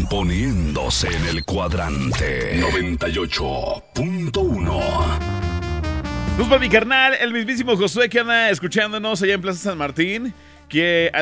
poniéndose en el cuadrante 98.1. Pues para mi carnal, el mismísimo Josué que anda escuchándonos allá en Plaza San Martín, que